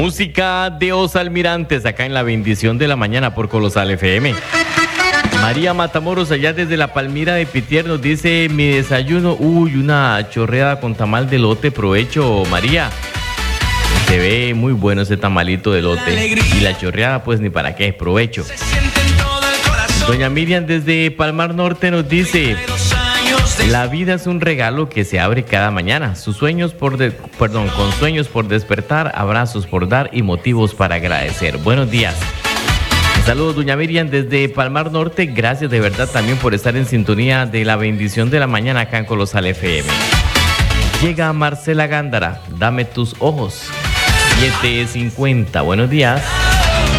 Música de Os Almirantes acá en La Bendición de la Mañana por Colosal FM. María Matamoros allá desde la Palmira de Pitier nos dice: mi desayuno, una chorreada con tamal de elote, provecho María. Se ve muy bueno ese tamalito de elote. Y la chorreada pues ni para qué, provecho. Doña Miriam desde Palmar Norte nos dice: la vida es un regalo que se abre cada mañana. Con sueños por despertar, abrazos por dar y motivos para agradecer. Buenos días. Saludos, doña Miriam desde Palmar Norte. Gracias de verdad también por estar en sintonía de La Bendición de la Mañana acá en Colosal FM. Llega Marcela Gándara, Dame tus ojos. 7:50. Buenos días.